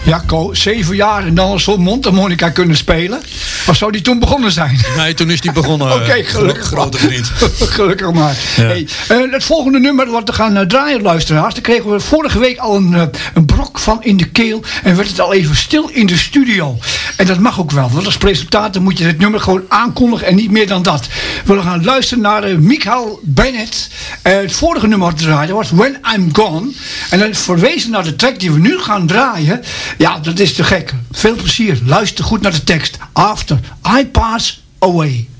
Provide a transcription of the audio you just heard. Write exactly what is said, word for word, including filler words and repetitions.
Ja, Ko, zeven jaar en dan al zo'n mondharmonica kunnen spelen. Of zou die toen begonnen zijn? Nee, toen is die begonnen. Oké, okay, gelukkig. Gro- grote vriend. Gelukkig maar. Ja. Hey, uh, het volgende nummer wat we gaan uh, draaien, luisteraars. Daar kregen we vorige week al een, uh, een brok van in de keel. En werd het al even stil in de studio. En dat mag ook wel. Want als presentator moet je het nummer gewoon aankondigen en niet meer dan dat. We gaan luisteren naar uh, Michael Bennett. Uh, het vorige nummer wat we draaien was When I'm Gone. En dan verwezen naar de track die we nu gaan draaien. Ja, dat is te gek. Veel plezier. Luister goed naar de tekst. After I pass away.